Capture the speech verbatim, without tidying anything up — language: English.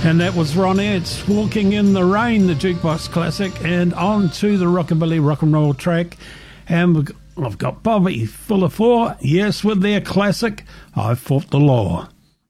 And that was Ronettes, Walking in the Rain, the jukebox classic, and on to the rockabilly rock and roll track. And we've got, I've got Bobby Full of Four, yes, with their classic, I Fought the Law.